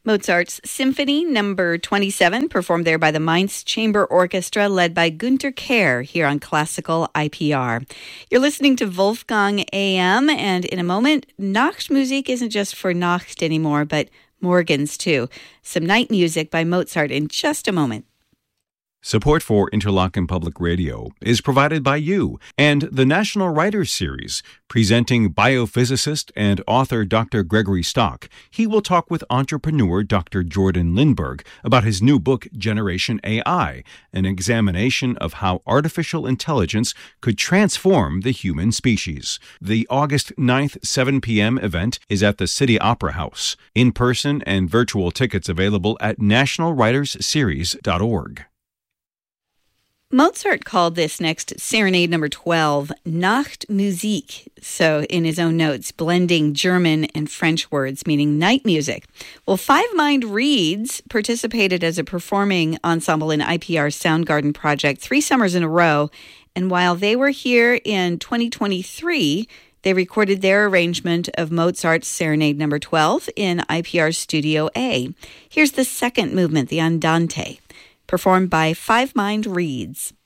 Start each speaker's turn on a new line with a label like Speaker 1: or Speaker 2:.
Speaker 1: Mozart's Symphony Number 27, performed there by the Mainz Chamber Orchestra, led by Günter Kehr, here on Classical IPR. You're listening to Wolfgang AM, and in a moment, Nachtmusik isn't just for Nacht anymore, but Morgens too. Some night music by Mozart in just a moment.
Speaker 2: Support for Interlochen Public Radio is provided by you and the National Writers Series, presenting biophysicist and author Dr. Gregory Stock. He will talk with entrepreneur Dr. Jordan Lindberg about his new book, Generation AI, an examination of how artificial intelligence could transform the human species. The August 9th, 7 p.m. event is at the City Opera House. In-person and virtual tickets available at nationalwritersseries.org.
Speaker 1: Mozart called this next Serenade number 12 Nachtmusik, so in his own notes, blending German and French words, meaning night music. Well, Five Mind Reeds participated as a performing ensemble in IPR's Soundgarden project 3 summers in a row, and while they were here in 2023, they recorded their arrangement of Mozart's Serenade number 12 in IPR's Studio A. Here's the second movement, the Andante, performed by Five Mind Reeds.